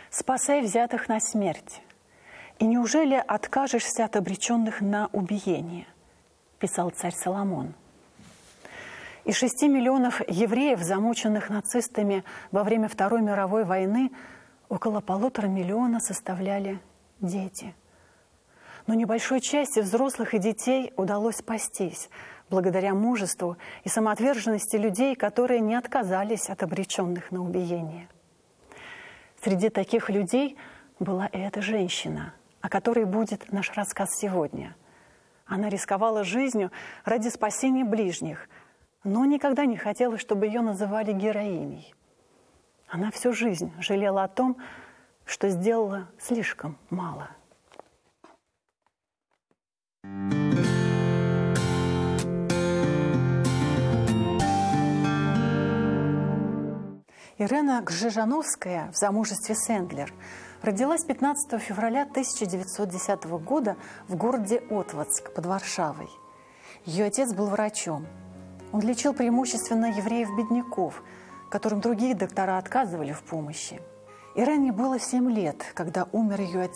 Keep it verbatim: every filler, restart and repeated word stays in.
спасай взятых на смерть. И неужели откажешься от обреченных на убиение?» – писал царь Соломон. Из шести миллионов евреев, замученных нацистами во время Второй мировой войны, около полутора миллиона составляли дети. Но небольшой части взрослых и детей удалось спастись благодаря мужеству и самоотверженности людей, которые не отказались от обреченных на убиение. Среди таких людей была и эта женщина, о которой будет наш рассказ сегодня. Она рисковала жизнью ради спасения ближних, но никогда не хотела, чтобы ее называли героиней. Она всю жизнь жалела о том, что сделала слишком мало. Ирена Гжижановская в замужестве с Эндлер родилась пятнадцатого февраля тысяча девятьсот десятого года в городе Отводск под Варшавой. Ее отец был врачом. Он лечил преимущественно евреев-бедняков, которым другие доктора отказывали в помощи. Ирене было семь лет, когда умер ее отец.